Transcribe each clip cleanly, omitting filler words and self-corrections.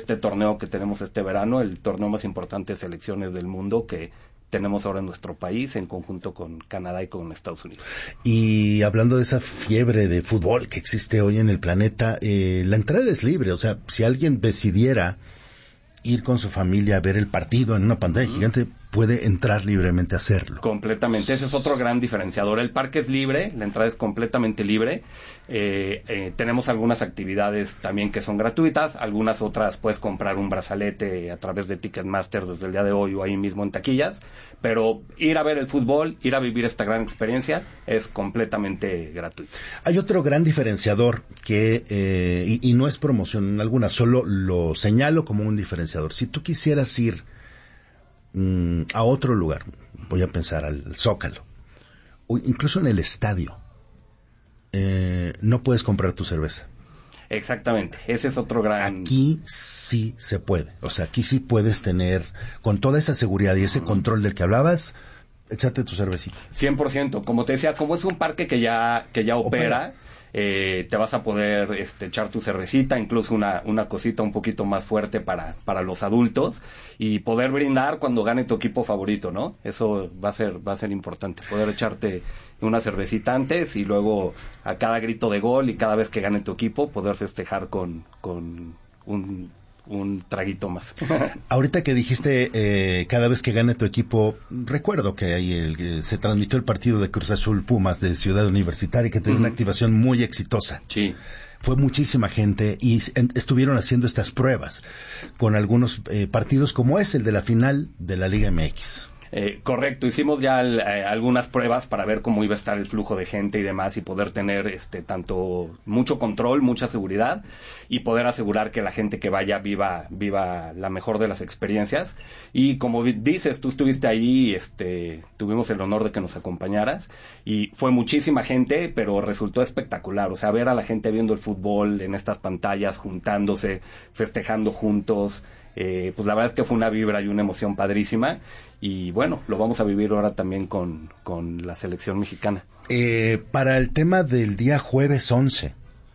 este torneo que tenemos este verano, el torneo más importante de selecciones del mundo que tenemos ahora en nuestro país, en conjunto con Canadá y con Estados Unidos. Y hablando de esa fiebre de fútbol que existe hoy en el planeta, la entrada es libre, o sea, si alguien decidiera ir con su familia a ver el partido en una pantalla gigante, puede entrar libremente a hacerlo. Completamente, ese es otro gran diferenciador. El parque es libre, la entrada es completamente libre. Tenemos algunas actividades también que son gratuitas, algunas otras puedes comprar un brazalete a través de Ticketmaster desde el día de hoy o ahí mismo en taquillas, pero ir a ver el fútbol, ir a vivir esta gran experiencia es completamente gratuito. Hay otro gran diferenciador que, y no es promoción alguna, solo lo señalo como un diferenciador. Si tú quisieras ir a otro lugar, voy a pensar al Zócalo, o incluso en el estadio, no puedes comprar tu cerveza. Exactamente, ese es otro gran... Aquí sí se puede, o sea, aquí sí puedes tener, con toda esa seguridad y ese control del que hablabas, echarte tu cervecita. 100%, como te decía, como es un parque que ya opera. Te vas a poder echar tu cervecita, incluso una cosita un poquito más fuerte para los adultos, y poder brindar cuando gane tu equipo favorito, ¿no? Eso va a ser importante, poder echarte una cervecita antes y luego a cada grito de gol y cada vez que gane tu equipo poder festejar con un traguito más. Ahorita que dijiste cada vez que gane tu equipo, recuerdo que ahí se transmitió el partido de Cruz Azul Pumas de Ciudad Universitaria, que tuvo una activación muy exitosa. Sí. Fue muchísima gente y estuvieron haciendo estas pruebas con algunos partidos como es el de la final de la Liga MX. Correcto, hicimos ya algunas pruebas para ver cómo iba a estar el flujo de gente y demás y poder tener tanto mucho control, mucha seguridad y poder asegurar que la gente que vaya viva la mejor de las experiencias. Y como dices, tú estuviste ahí, tuvimos el honor de que nos acompañaras y fue muchísima gente, pero resultó espectacular, o sea, ver a la gente viendo el fútbol en estas pantallas, juntándose, festejando juntos. Pues la verdad es que fue una vibra y una emoción padrísima y bueno, lo vamos a vivir ahora también con la selección mexicana. Para el tema del día jueves 11,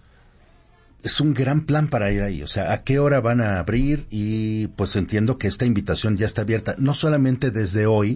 es un gran plan para ir ahí, o sea, ¿a qué hora van a abrir? Y pues entiendo que esta invitación ya está abierta, no solamente desde hoy,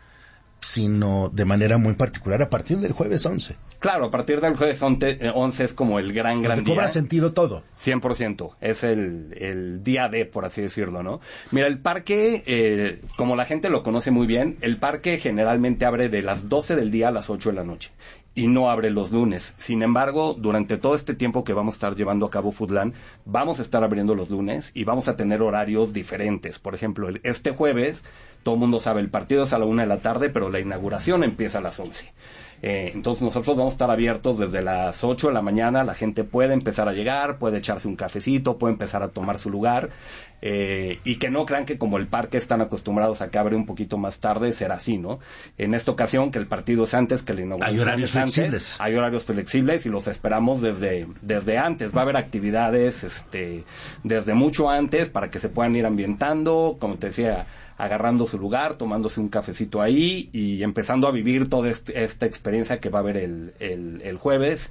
sino de manera muy particular a partir del jueves 11. Claro, a partir del jueves 11 es como el gran día. Cobra sentido todo. 100%, es el día de, por así decirlo, ¿no? Mira, el parque, como la gente lo conoce muy bien, el parque generalmente abre de las 12 del día a las 8 de la noche y no abre los lunes. Sin embargo, durante todo este tiempo que vamos a estar llevando a cabo Foodland, vamos a estar abriendo los lunes y vamos a tener horarios diferentes. Por ejemplo, este jueves, todo el mundo sabe, el partido es a la 1 de la tarde, pero la inauguración empieza a las 11. Entonces nosotros vamos a estar abiertos desde las 8 de la mañana, la gente puede empezar a llegar, puede echarse un cafecito, puede empezar a tomar su lugar, y que no crean que como el parque están acostumbrados a que abre un poquito más tarde, será así, ¿no? En esta ocasión, que el partido es antes, que la inauguración hay horarios es antes, flexibles. Hay horarios flexibles y los esperamos desde antes. Va a haber actividades desde mucho antes para que se puedan ir ambientando, como te decía, agarrando su lugar, tomándose un cafecito ahí y empezando a vivir toda esta experiencia que va a haber el jueves,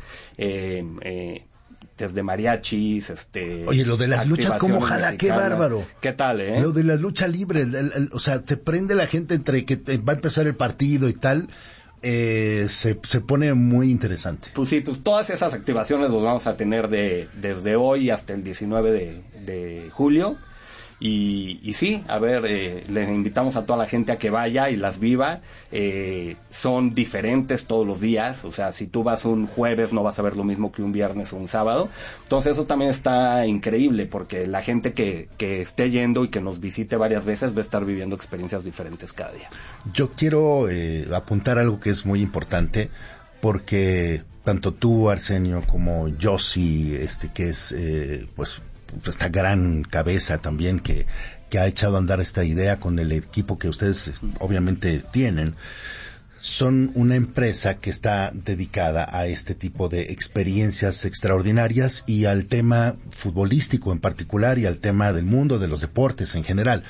desde mariachis, Oye, lo de las luchas, ¿cómo ojalá? ¡Qué bárbaro! ¿Qué tal, Lo de la lucha libre, o sea, se prende la gente entre que va a empezar el partido y tal, se pone muy interesante. Pues sí, pues todas esas activaciones las vamos a tener desde hoy hasta el 19 de julio. Y sí, a ver, les invitamos a toda la gente a que vaya y las viva. Son diferentes todos los días, o sea, si tú vas un jueves no vas a ver lo mismo que un viernes o un sábado. Entonces eso también está increíble, porque la gente que esté yendo y que nos visite varias veces va a estar viviendo experiencias diferentes cada día. Yo quiero apuntar algo que es muy importante, porque tanto tú, Arsenio, como Yossi, que es pues esta gran cabeza también que ha echado a andar esta idea con el equipo que ustedes obviamente tienen, son una empresa que está dedicada a este tipo de experiencias extraordinarias y al tema futbolístico en particular y al tema del mundo de los deportes en general.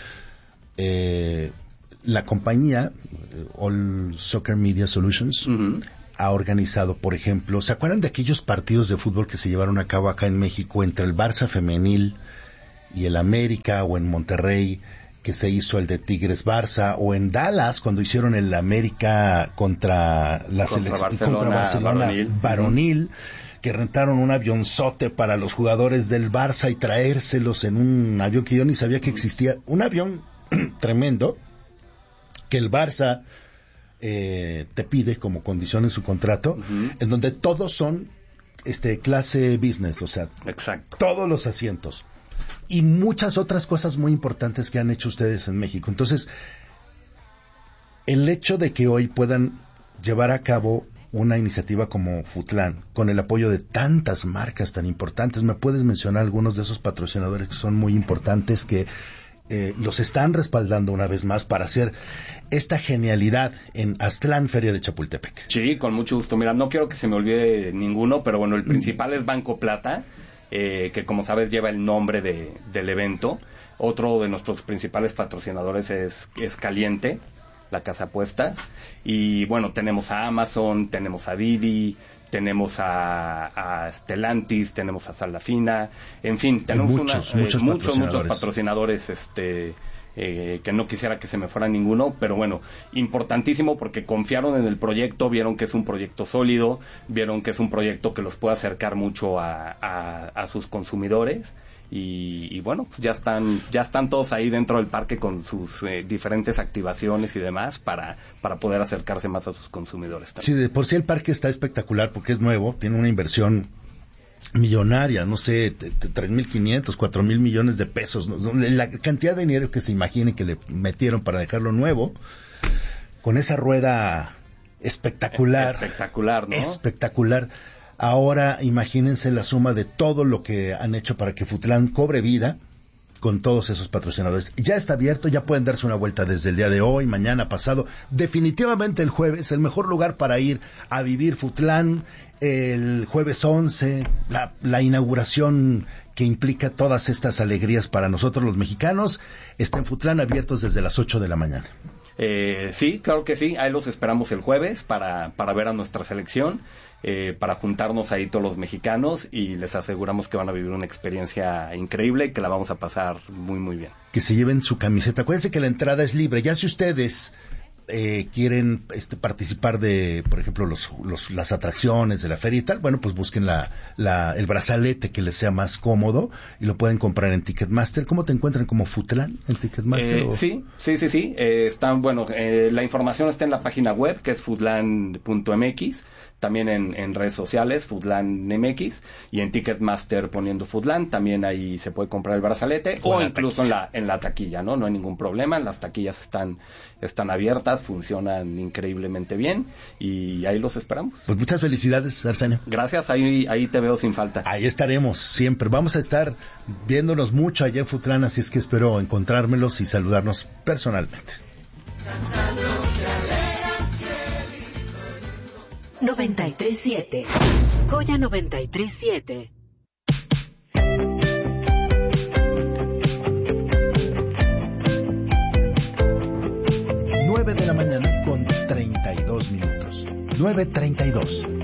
La compañía All Soccer Media Solutions ha organizado, por ejemplo, ¿se acuerdan de aquellos partidos de fútbol que se llevaron a cabo acá en México entre el Barça femenil y el América, o en Monterrey, que se hizo el de Tigres Barça, o en Dallas, cuando hicieron el América contra la selección, contra Barcelona varonil, que rentaron un avionzote para los jugadores del Barça y traérselos en un avión que yo ni sabía que existía, un avión tremendo, que el Barça te pide como condición en su contrato, en donde todos son clase business, o sea, exacto, todos los asientos y muchas otras cosas muy importantes que han hecho ustedes en México. Entonces, el hecho de que hoy puedan llevar a cabo una iniciativa como Futlán, con el apoyo de tantas marcas tan importantes, ¿me puedes mencionar algunos de esos patrocinadores que son muy importantes, que los están respaldando una vez más para hacer esta genialidad en Aztlán, Feria de Chapultepec? Sí, con mucho gusto. Mira, no quiero que se me olvide ninguno, pero bueno, el principal es Banco Plata, que como sabes lleva el nombre del evento. Otro de nuestros principales patrocinadores es Caliente, la casa apuestas. Y bueno, tenemos a Amazon, tenemos a Didi, tenemos a Stellantis, tenemos a Salafina, en fin, tenemos muchos patrocinadores que no quisiera que se me fuera ninguno, pero bueno, importantísimo porque confiaron en el proyecto, vieron que es un proyecto sólido, vieron que es un proyecto que los puede acercar mucho a sus consumidores. Y bueno, pues ya están todos ahí dentro del parque con sus diferentes activaciones y demás para poder acercarse más a sus consumidores también. Sí, de por sí el parque está espectacular porque es nuevo, tiene una inversión millonaria, no sé, 3.500, 4.000 millones de pesos, ¿no? La cantidad de dinero que se imagine que le metieron para dejarlo nuevo, con esa rueda espectacular, ¿no? Espectacular. Ahora imagínense la suma de todo lo que han hecho para que Futlán cobre vida con todos esos patrocinadores. Ya está abierto, ya pueden darse una vuelta desde el día de hoy, mañana, pasado. Definitivamente el jueves, el mejor lugar para ir a vivir Futlán, el jueves 11, la inauguración que implica todas estas alegrías para nosotros los mexicanos, está en Futlán, abiertos desde las 8 de la mañana. Sí, claro que sí, ahí los esperamos el jueves para ver a nuestra selección, para juntarnos ahí todos los mexicanos, y les aseguramos que van a vivir una experiencia increíble y que la vamos a pasar muy muy bien. Que se lleven su camiseta, acuérdense que la entrada es libre, ya si ustedes quieren participar de, por ejemplo, las atracciones de la feria y tal, bueno, pues busquen el brazalete que les sea más cómodo y lo pueden comprar en Ticketmaster. ¿Cómo te encuentran? ¿Como Futlán en Ticketmaster? Sí. Están, bueno, la información está en la página web, que es futlan.mx, también en redes sociales, Futlán MX, y en Ticketmaster poniendo Futlán, también ahí se puede comprar el brazalete, o incluso en la taquilla, ¿no? No hay ningún problema, las taquillas están abiertas, funcionan increíblemente bien, y ahí los esperamos. Pues muchas felicidades, Arsenio. Gracias, ahí te veo sin falta. Ahí estaremos siempre, vamos a estar viéndonos mucho allá en Futlán, así es que espero encontrármelos y saludarnos personalmente. 93.7 Joya 93.7. 9 de la mañana con 32 minutos. 9:32.